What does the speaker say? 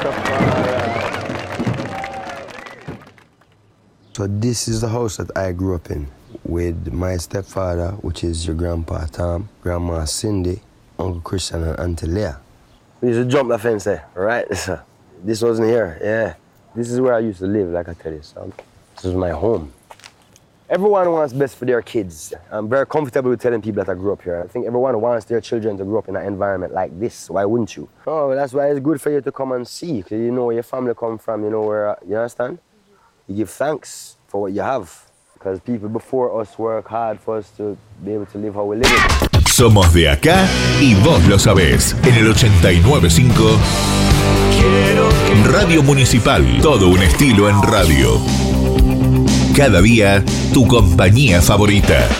So this is the house that I grew up in with my stepfather, which is your grandpa Tom, grandma Cindy, Uncle Christian and Auntie Leah. We used to jump the fence there, right? This wasn't here, yeah. This is where I used to live, like I tell you, son. This is my home. Everyone wants best for their kids. I'm very comfortable with telling people that I grew up here. I think everyone wants their children to grow up in an environment like this. Why wouldn't you? Oh, that's why it's good for you to come and see, because you know where your family come from, you know where, you understand? You give thanks for what you have, because people before us work hard for us to be able to live how we live it. Somos de acá y vos lo sabés. En el 89.5 Radio Municipal. Todo un estilo en radio. Cada día, tu compañía favorita.